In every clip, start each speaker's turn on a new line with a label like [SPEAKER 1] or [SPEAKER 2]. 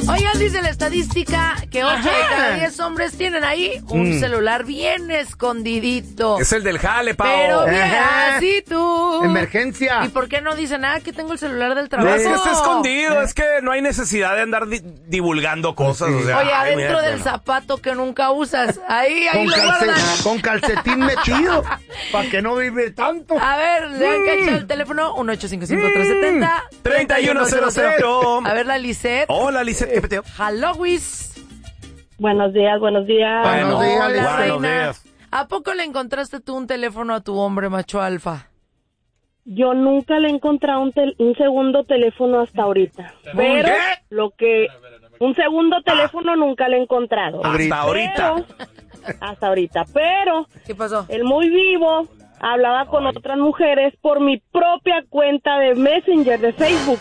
[SPEAKER 1] Oigan, dice la estadística que 8 de cada 10 hombres tienen ahí un celular bien escondidito.
[SPEAKER 2] Es el del jale, Pao.
[SPEAKER 1] Pero bien, así tú.
[SPEAKER 3] Emergencia.
[SPEAKER 1] ¿Y por qué no dicen nada que tengo el celular del trabajo?
[SPEAKER 2] Es que está escondido, es que no hay necesidad de andar divulgando cosas. O sea,
[SPEAKER 1] oye, adentro
[SPEAKER 2] mira,
[SPEAKER 1] del zapato que nunca usas. Ahí lo guardan.
[SPEAKER 3] Con calcetín metido. Para que no vive tanto.
[SPEAKER 1] A ver, le han cachado el teléfono 1-855-370-3100. A ver, la Lisette.
[SPEAKER 2] Hola, Lisette, ¿qué peteo?
[SPEAKER 1] Halloween.
[SPEAKER 4] Buenos días, buenos días.
[SPEAKER 3] Buenos días,
[SPEAKER 1] Hola,
[SPEAKER 3] Lisette.
[SPEAKER 1] reina.
[SPEAKER 2] Buenos días.
[SPEAKER 1] ¿A poco le encontraste tú un teléfono a tu hombre macho alfa?
[SPEAKER 4] Yo nunca le he encontrado un segundo teléfono hasta ahorita. Pero un segundo teléfono nunca le he encontrado.
[SPEAKER 2] Hasta ahorita.
[SPEAKER 4] Hasta ahorita. Pero
[SPEAKER 1] ¿Qué pasó?
[SPEAKER 4] él muy vivo hablaba con otras mujeres por mi propia cuenta de Messenger de Facebook.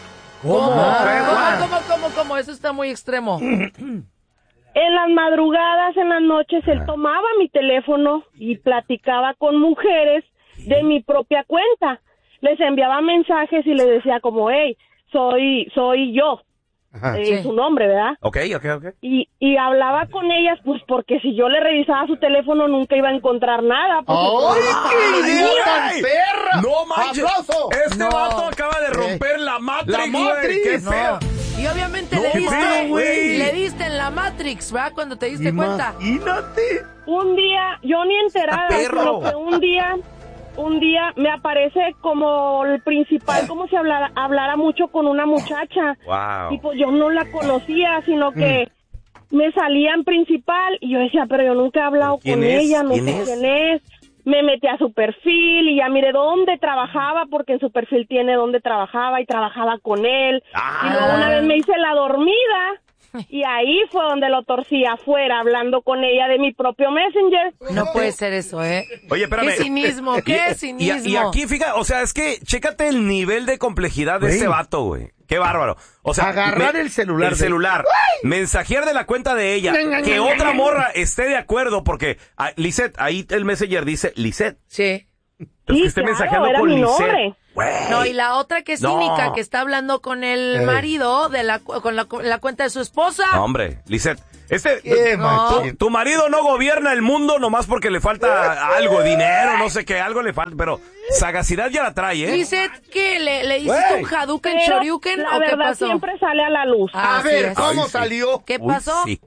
[SPEAKER 1] ¿Cómo? Eso está muy extremo.
[SPEAKER 4] En las madrugadas, en las noches, él tomaba mi teléfono y platicaba con mujeres de mi propia cuenta. Les enviaba mensajes y les decía como, hey, soy yo.
[SPEAKER 1] Sí.
[SPEAKER 4] Su nombre, ¿verdad?
[SPEAKER 2] Ok.
[SPEAKER 4] Y hablaba con ellas, pues porque si yo le revisaba su teléfono nunca iba a encontrar nada.
[SPEAKER 3] ¡Ay, qué idea tan perra!
[SPEAKER 2] ¡No manches!
[SPEAKER 3] ¡Aplauso!
[SPEAKER 2] Este vato acaba de romper la Matrix,
[SPEAKER 3] La Matrix.
[SPEAKER 2] ¡Qué
[SPEAKER 1] No.
[SPEAKER 2] feo!
[SPEAKER 1] Y obviamente
[SPEAKER 2] No,
[SPEAKER 1] le diste en la Matrix, ¿verdad? Cuando te diste cuenta.
[SPEAKER 3] Imagínate.
[SPEAKER 4] Un día, yo ni enterada,
[SPEAKER 2] Está perro.
[SPEAKER 4] sino que un día me aparece como el principal, como si hablara mucho con una muchacha.
[SPEAKER 2] Wow.
[SPEAKER 4] Y pues yo no la conocía, sino que me salía en principal y yo decía, pero yo nunca he hablado con ella, no sé quién es. Me metí a su perfil y ya miré dónde trabajaba, porque en su perfil tiene dónde trabajaba y trabajaba con él. Y luego una vez me hice la dormida y ahí fue donde lo torcí afuera, hablando con ella de mi propio Messenger.
[SPEAKER 1] No puede ser eso, ¿eh?
[SPEAKER 2] Oye, espérame.
[SPEAKER 1] Qué cinismo, qué cinismo.
[SPEAKER 2] Y aquí, fíjate, o sea, es que chécate el nivel de complejidad de
[SPEAKER 3] Güey.
[SPEAKER 2] este vato, güey. Qué bárbaro. O sea,
[SPEAKER 3] agarrar el celular.
[SPEAKER 2] El celular. Mensajear de la cuenta de ella. Que otra morra esté de acuerdo, porque, Lisette, ahí el Messenger dice Lisette.
[SPEAKER 1] Sí.
[SPEAKER 2] Entonces, que esté
[SPEAKER 4] claro,
[SPEAKER 2] mensajeando
[SPEAKER 4] era
[SPEAKER 2] con
[SPEAKER 4] mi
[SPEAKER 2] Lisette.
[SPEAKER 4] nombre.
[SPEAKER 2] Güey.
[SPEAKER 1] No, y la otra que es
[SPEAKER 2] No.
[SPEAKER 1] cínica, que está hablando con el marido con la cuenta de su esposa.
[SPEAKER 2] No, hombre, Lisette.
[SPEAKER 3] Qué machín.
[SPEAKER 2] Tu marido no gobierna el mundo nomás porque le falta algo, dinero, no sé qué, algo le falta, pero sagacidad ya la trae, ¿eh?
[SPEAKER 1] Dice que le hiciste un Hadouken,
[SPEAKER 4] Pero
[SPEAKER 1] Shoryuken,
[SPEAKER 4] la
[SPEAKER 1] ¿o qué
[SPEAKER 4] verdad
[SPEAKER 1] pasó?
[SPEAKER 4] siempre sale a la luz.
[SPEAKER 3] A
[SPEAKER 1] Así
[SPEAKER 3] ver,
[SPEAKER 1] es.
[SPEAKER 3] ¿cómo
[SPEAKER 2] Ay, sí.
[SPEAKER 3] salió?
[SPEAKER 1] ¿Qué
[SPEAKER 2] Uy,
[SPEAKER 1] pasó?
[SPEAKER 2] sí.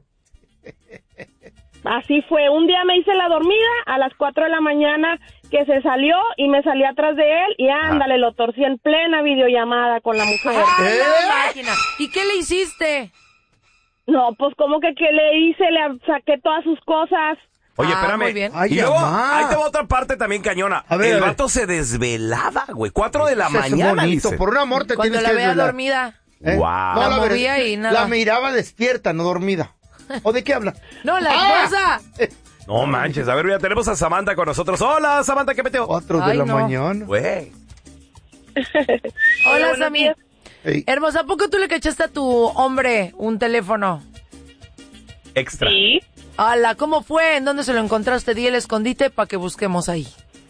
[SPEAKER 4] Así fue. Un día me hice la dormida a las 4 de la mañana que se salió y me salí atrás de él y ándale, lo torcí en plena videollamada con la mujer.
[SPEAKER 1] ¡Ay, la máquina! ¿Y qué le hiciste?
[SPEAKER 4] No, pues como que ¿qué le hice? Le saqué todas sus cosas.
[SPEAKER 2] Oye, espérame.
[SPEAKER 1] Muy bien.
[SPEAKER 3] Ay,
[SPEAKER 2] Y luego,
[SPEAKER 3] mamá.
[SPEAKER 2] ahí te va otra parte también cañona.
[SPEAKER 3] A ver,
[SPEAKER 2] el
[SPEAKER 3] a ver.
[SPEAKER 2] vato se desvelaba, güey. 4 de la
[SPEAKER 3] Eso es
[SPEAKER 2] mañana,
[SPEAKER 3] bonito.
[SPEAKER 2] dice.
[SPEAKER 3] Por un amor te
[SPEAKER 1] Cuando
[SPEAKER 3] tienes
[SPEAKER 1] la
[SPEAKER 3] que
[SPEAKER 1] vea
[SPEAKER 3] desvelar.
[SPEAKER 1] dormida.
[SPEAKER 3] ¿Eh?
[SPEAKER 2] Guau.
[SPEAKER 1] La
[SPEAKER 3] la
[SPEAKER 1] movía y nada.
[SPEAKER 3] La miraba despierta, no dormida. ¿O de qué habla?
[SPEAKER 1] No, la esposa.
[SPEAKER 2] No manches. A ver, ya tenemos a Samantha con nosotros. Hola, Samantha, ¿qué peteo?
[SPEAKER 3] 4 de
[SPEAKER 1] Ay,
[SPEAKER 3] la
[SPEAKER 1] no.
[SPEAKER 3] mañana.
[SPEAKER 2] Güey.
[SPEAKER 1] Hola,
[SPEAKER 4] buenos
[SPEAKER 1] Sammy.
[SPEAKER 4] días.
[SPEAKER 3] Ey.
[SPEAKER 1] Hermosa, ¿a poco tú le cachaste a tu hombre un teléfono?
[SPEAKER 2] Extra.
[SPEAKER 4] Sí.
[SPEAKER 1] Hola, ¿cómo fue? ¿En dónde se lo encontraste? Di el escondite para que busquemos ahí.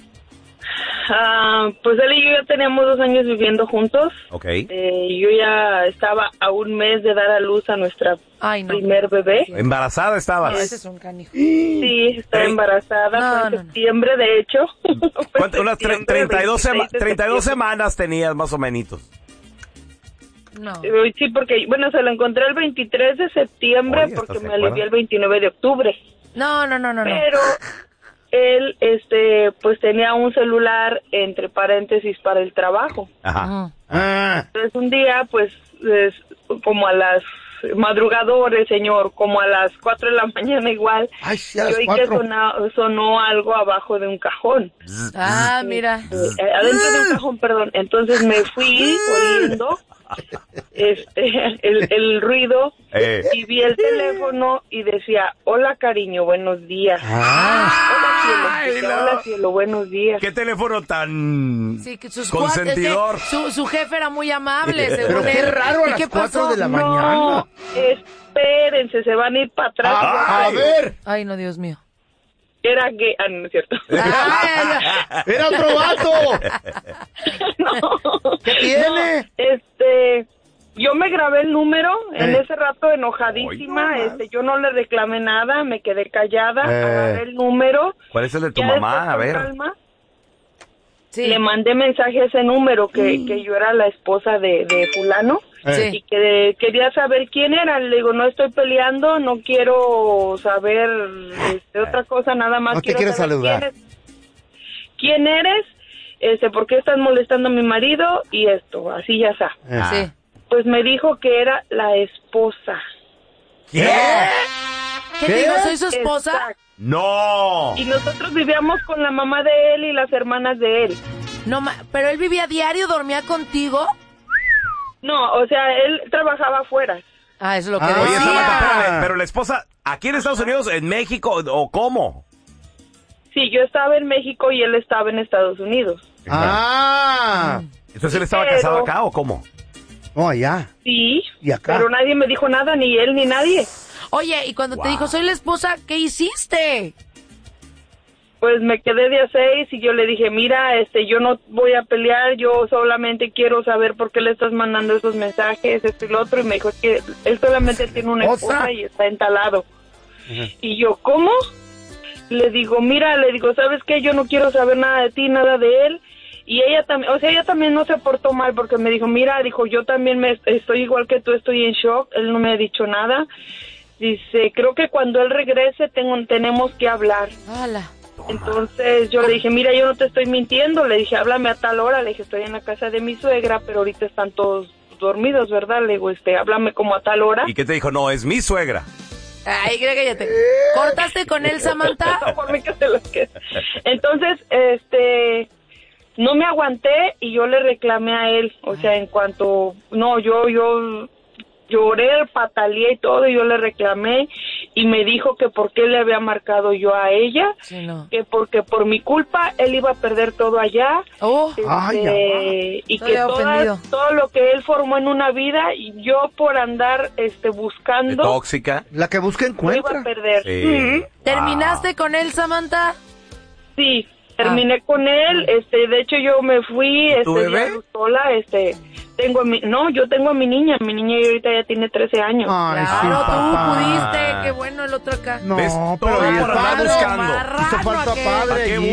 [SPEAKER 5] Pues él y yo ya teníamos 2 años viviendo juntos.
[SPEAKER 2] Ok.
[SPEAKER 5] Yo ya estaba a un mes de dar a luz a nuestra
[SPEAKER 1] Ay, no.
[SPEAKER 5] primer bebé.
[SPEAKER 2] Embarazada estabas.
[SPEAKER 1] Ese es un canijo.
[SPEAKER 5] Sí, estaba embarazada.
[SPEAKER 1] No,
[SPEAKER 5] fue en
[SPEAKER 1] no, no.
[SPEAKER 5] septiembre, de hecho. Fue
[SPEAKER 2] ¿Cuánto? Unas
[SPEAKER 5] septiembre,
[SPEAKER 2] 32,
[SPEAKER 5] 26 de
[SPEAKER 2] 32
[SPEAKER 5] septiembre.
[SPEAKER 2] semanas tenías más o menos.
[SPEAKER 1] No.
[SPEAKER 5] Sí, porque, bueno, se lo encontré el 23 de septiembre
[SPEAKER 2] Oye,
[SPEAKER 5] porque
[SPEAKER 2] ¿estás
[SPEAKER 5] me
[SPEAKER 2] de acuerdo?
[SPEAKER 5] alivié el 29 de octubre.
[SPEAKER 1] No.
[SPEAKER 5] Pero él, pues tenía un celular entre paréntesis para el trabajo.
[SPEAKER 2] Ajá.
[SPEAKER 1] Ujú.
[SPEAKER 3] Ah,
[SPEAKER 5] Entonces un día, pues, como a las madrugadores, señor, como a las 4 de la mañana igual,
[SPEAKER 3] ay, sí, a
[SPEAKER 5] yo
[SPEAKER 3] las
[SPEAKER 5] oí que
[SPEAKER 3] 4.
[SPEAKER 5] sonó algo abajo de un cajón.
[SPEAKER 1] Ah, mira.
[SPEAKER 5] Adentro de un cajón, perdón. Entonces me fui oliendo el ruido y vi el teléfono y decía, hola cariño, buenos días.
[SPEAKER 2] Ay,
[SPEAKER 5] Hola cielo,
[SPEAKER 2] no.
[SPEAKER 5] hola cielo, buenos días.
[SPEAKER 2] ¿Qué teléfono tan
[SPEAKER 1] Sí, que sus
[SPEAKER 2] consentidor?
[SPEAKER 1] cuates, que su jefe era muy amable, según
[SPEAKER 3] Pero qué
[SPEAKER 1] él.
[SPEAKER 3] raro a
[SPEAKER 1] ¿Y
[SPEAKER 3] las
[SPEAKER 1] qué
[SPEAKER 3] 4
[SPEAKER 1] pasó?
[SPEAKER 3] de la
[SPEAKER 5] No,
[SPEAKER 3] mañana.
[SPEAKER 5] espérense, se van a ir para atrás.
[SPEAKER 3] A ver,
[SPEAKER 1] Ay, no, Dios mío.
[SPEAKER 5] Era gay, no es cierto.
[SPEAKER 1] Ay,
[SPEAKER 3] era otro vato.
[SPEAKER 5] No.
[SPEAKER 3] ¿Qué tiene?
[SPEAKER 5] Yo me grabé el número en ese rato enojadísima, yo no le reclamé nada, me quedé callada, agarré el número.
[SPEAKER 2] ¿Cuál es el de tu mamá? A ver.
[SPEAKER 5] Calma, le mandé mensaje a ese número que yo era la esposa de fulano y que quería saber quién era. Le digo, no estoy peleando, no quiero saber otra cosa, nada más.
[SPEAKER 3] No te quiero saludar.
[SPEAKER 5] ¿Quién eres? ¿Por qué estás molestando a mi marido? Y esto, así ya está.
[SPEAKER 1] Sí.
[SPEAKER 5] Pues me dijo que era la esposa.
[SPEAKER 2] ¿Qué?
[SPEAKER 1] ¿Qué te digo? ¿Soy su esposa?
[SPEAKER 5] Exacto.
[SPEAKER 2] ¡No!
[SPEAKER 5] Y nosotros vivíamos con la mamá de él y las hermanas de él.
[SPEAKER 1] No, pero él vivía diario, dormía contigo.
[SPEAKER 5] No, o sea, él trabajaba afuera.
[SPEAKER 1] Ah, eso es lo que
[SPEAKER 2] Oye,
[SPEAKER 1] decía.
[SPEAKER 2] Samantha, espérame, pero la esposa, ¿aquí en Estados Unidos, en México, o cómo?
[SPEAKER 5] Sí, yo estaba en México y él estaba en Estados Unidos.
[SPEAKER 2] ¿Entonces él estaba casado acá o cómo?
[SPEAKER 3] No, allá.
[SPEAKER 5] Sí,
[SPEAKER 3] ¿Y acá?
[SPEAKER 5] pero nadie me dijo nada, ni él ni nadie.
[SPEAKER 1] Oye, y cuando te dijo, soy la esposa, ¿qué hiciste?
[SPEAKER 5] Pues me quedé de a 6 y yo le dije, mira, yo no voy a pelear, yo solamente quiero saber por qué le estás mandando esos mensajes, esto y lo otro. Y me dijo que él solamente tiene una esposa y está entalado. Y yo, ¿cómo? Le digo, mira, ¿sabes qué? Yo no quiero saber nada de ti, nada de él. Y ella también, ella también no se portó mal porque me dijo, mira, yo también estoy igual que tú, estoy en shock, él no me ha dicho nada. Dice, creo que cuando él regrese tenemos que hablar.
[SPEAKER 1] Hola.
[SPEAKER 5] Entonces yo le dije, mira, yo no te estoy mintiendo, le dije, háblame a tal hora, le dije, estoy en la casa de mi suegra, pero ahorita están todos dormidos, ¿verdad? Le digo, háblame como a tal hora.
[SPEAKER 2] ¿Y qué te dijo? No, es mi suegra.
[SPEAKER 1] Ay, creo que ya te... ¿Cortaste con él, Samantha?
[SPEAKER 5] Por mí que se lo quede. Entonces, no me aguanté y yo le reclamé a él, o sea, en cuanto, no, yo lloré, pataleé y todo, y yo le reclamé y me dijo que por qué le había marcado yo a ella, que porque por mi culpa él iba a perder todo allá, y que todo lo que él formó en una vida, y yo por andar buscando
[SPEAKER 2] tóxica,
[SPEAKER 3] la que busca encuentra,
[SPEAKER 5] iba a perder.
[SPEAKER 2] Sí.
[SPEAKER 1] ¿Terminaste con él, Samantha?
[SPEAKER 5] Sí, terminé con él, de hecho yo me fui,
[SPEAKER 2] ¿Tu bebé?
[SPEAKER 5] sola, yo tengo a mi niña ahorita ya tiene 13 años.
[SPEAKER 3] Ay,
[SPEAKER 1] Claro,
[SPEAKER 3] sí,
[SPEAKER 1] tú
[SPEAKER 3] papá.
[SPEAKER 1] pudiste, qué bueno el otro acá.
[SPEAKER 3] No,
[SPEAKER 2] ¿Ves?
[SPEAKER 3] pero
[SPEAKER 2] Todo
[SPEAKER 3] y el
[SPEAKER 2] por andar
[SPEAKER 3] padre
[SPEAKER 2] buscando.
[SPEAKER 1] marrano
[SPEAKER 3] hizo falta
[SPEAKER 1] aquel.
[SPEAKER 3] padre
[SPEAKER 2] ¿Para qué
[SPEAKER 3] allí.